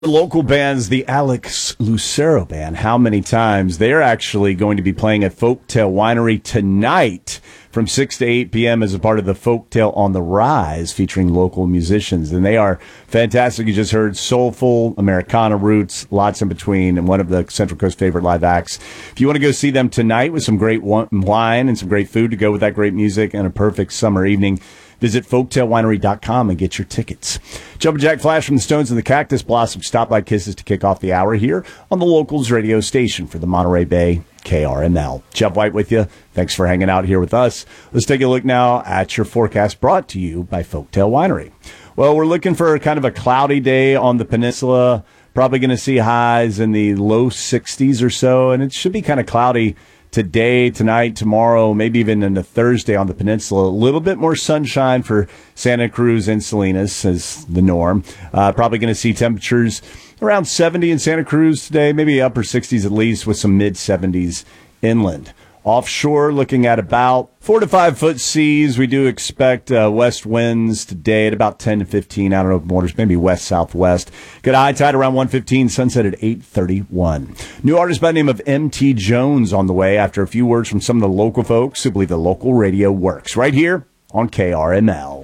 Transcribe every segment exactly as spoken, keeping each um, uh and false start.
The local bands, the Alex Lucero Band, how many times? They're actually going to be playing at Folktale Winery tonight from six to eight p.m. as a part of the Folktale on the Rise, featuring local musicians. And they are fantastic. You just heard soulful, Americana roots, lots in between, and one of the Central Coast favorite live acts. If you want to go see them tonight with some great wine and some great food to go with that great music and a perfect summer evening, visit folktale winery dot com and get your tickets. Jumpin' Jack Flash from the Stones and the Cactus Blossom. Stop by Kisses to kick off the hour here on the Locals radio station for the Monterey Bay K R M L. Jeff White with you. Thanks for hanging out here with us. Let's take a look now at your forecast brought to you by Folktale Winery. Well, we're looking for kind of a cloudy day on the peninsula. Probably going to see highs in the low sixties or so, and it should be kind of cloudy today, tonight, tomorrow, maybe even into Thursday on the peninsula. A little bit more sunshine for Santa Cruz and Salinas is the norm. Uh, probably going to see temperatures around seventy in Santa Cruz today, maybe upper sixties at least, with some mid-seventies inland. Offshore, looking at about four to five foot seas. We do expect uh, west winds today at about ten to fifteen out of open waters, maybe west southwest. Good high tide around one fifteen, sunset at eight thirty-one. New artist by the name of M T Jones on the way after a few words from some of the local folks who believe the local radio works. Right here on K R M L.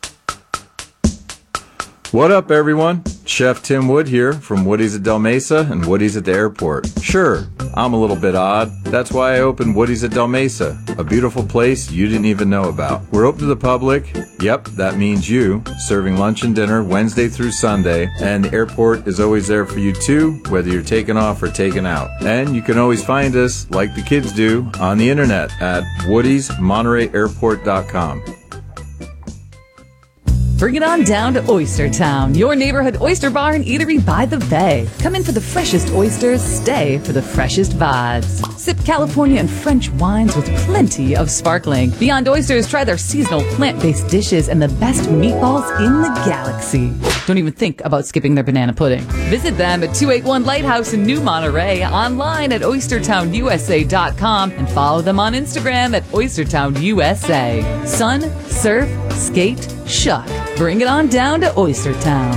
What up, everyone? Chef Tim Wood here from Woody's at Del Mesa and Woody's at the airport. Sure, I'm a little bit odd. That's why I opened Woody's at Del Mesa, a beautiful place you didn't even know about. We're open to the public. Yep, that means you, serving lunch and dinner Wednesday through Sunday, and the airport is always there for you too, whether you're taking off or taking out. And you can always find us, like the kids do, on the internet at woodys monterey airport dot com. Bring it on down to Oyster Town, your neighborhood oyster bar and eatery by the bay. Come in for the freshest oysters, stay for the freshest vibes. Sip California and French wines with plenty of sparkling. Beyond oysters, try their seasonal plant-based dishes and the best meatballs in the galaxy. Don't even think about skipping their banana pudding. Visit them at two eighty-one Lighthouse in New Monterey, online at oyster town u s a dot com, and follow them on Instagram at oyster town u s a. Sun, surf, skate, shuck. Bring it on down to Oyster Town.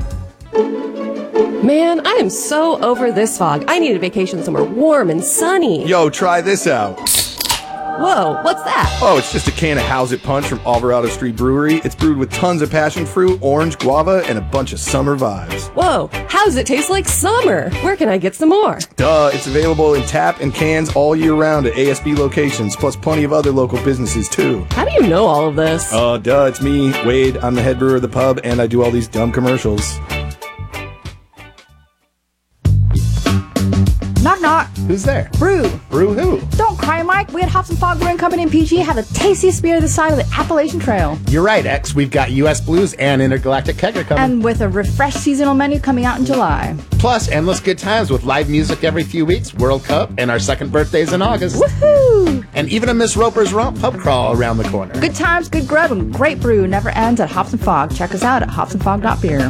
Man, I am so over this fog. I need a vacation somewhere warm and sunny. Yo, try this out. Whoa, what's that? Oh, it's just a can of How's It Punch from Alvarado Street Brewery. It's brewed with tons of passion fruit, orange, guava, and a bunch of summer vibes. Whoa, how does it taste like summer? Where can I get some more? Duh, it's available in tap and cans all year round at A S B locations, plus plenty of other local businesses, too. How do you know all of this? Uh, duh, it's me, Wade. I'm the head brewer of the pub, and I do all these dumb commercials. Knock, knock. Who's there? Brew. Brew who? Don't cry, Mike. We at Hops and Fog Brewing Company in P G have the tastiest beer this side of the Appalachian Trail. You're right, X. We've got U S Blues and Intergalactic Kegger coming. And with a refreshed seasonal menu coming out in July. Plus, endless good times with live music every few weeks, World Cup, and our second birthdays in August. Woohoo! And even a Miss Roper's Romp pub crawl around the corner. Good times, good grub, and great brew never ends at Hops and Fog. Check us out at hops and fog dot beer.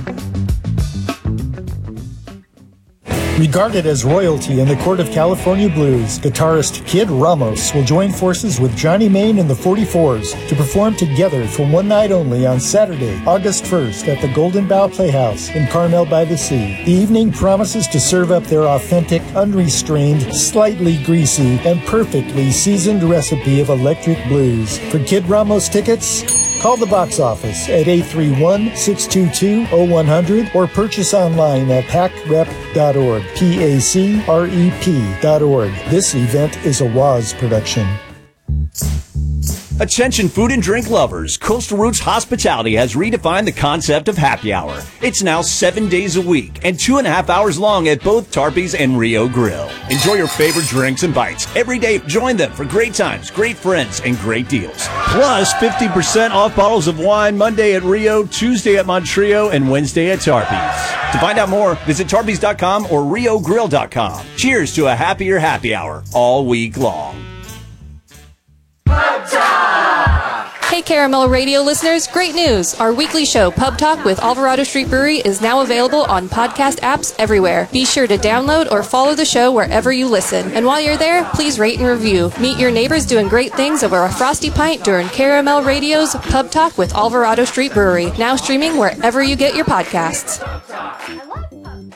Regarded as royalty in the court of California blues, guitarist Kid Ramos will join forces with Johnny Main and the forty-fours to perform together for one night only on Saturday, August first at the Golden Bough Playhouse in Carmel by the Sea. The evening promises to serve up their authentic, unrestrained, slightly greasy, and perfectly seasoned recipe of electric blues. For Kid Ramos tickets, call the box office at eight three one, six two two, zero one zero zero or purchase online at pac rep dot org. P A C R E P dot org. This event is a W A Z production. Attention food and drink lovers, Coastal Roots Hospitality has redefined the concept of happy hour. It's now seven days a week and two and a half hours long at both Tarpey's and Rio Grill. Enjoy your favorite drinks and bites. Every day, join them for great times, great friends, and great deals. Plus, fifty percent off bottles of wine Monday at Rio, Tuesday at Montreal, and Wednesday at Tarpey's. To find out more, visit tarpeys dot com or rio grill dot com. Cheers to a happier happy hour all week long. Hey Caramel Radio listeners, great news! Our weekly show, Pub Talk with Alvarado Street Brewery, is now available on podcast apps everywhere. Be sure to download or follow the show wherever you listen. And while you're there, please rate and review. Meet your neighbors doing great things over a frosty pint during Caramel Radio's Pub Talk with Alvarado Street Brewery, now streaming wherever you get your podcasts.